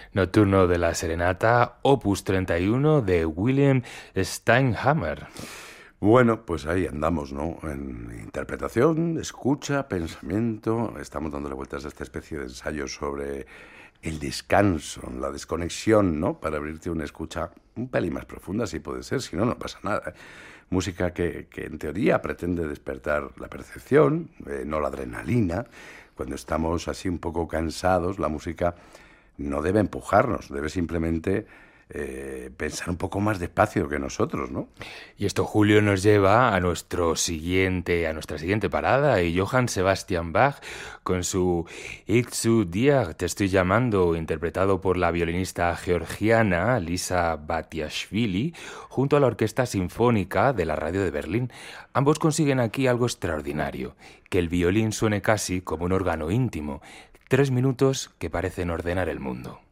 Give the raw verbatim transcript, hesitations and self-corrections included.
Nocturno de la Serenata, opus treinta y uno de William Steinhammer. Bueno, pues ahí andamos, ¿no? En interpretación, escucha, pensamiento. Estamos dándole vueltas a esta especie de ensayo sobre el descanso, la desconexión, ¿no? Para abrirte una escucha un pelín más profunda, si puede ser, si no, no pasa nada. Música que, que en teoría pretende despertar la percepción, eh, no la adrenalina. Cuando estamos así un poco cansados, la música no debe empujarnos, debe simplemente eh, pensar un poco más despacio que nosotros, ¿no? Y esto, Julio, nos lleva a nuestro siguiente, a nuestra siguiente parada, y Johann Sebastian Bach con su Ich zu dir, te estoy llamando, interpretado por la violinista georgiana Lisa Batiashvili, junto a la Orquesta Sinfónica de la Radio de Berlín. Ambos consiguen aquí algo extraordinario, que el violín suene casi como un órgano íntimo, tres minutos que parecen ordenar el mundo.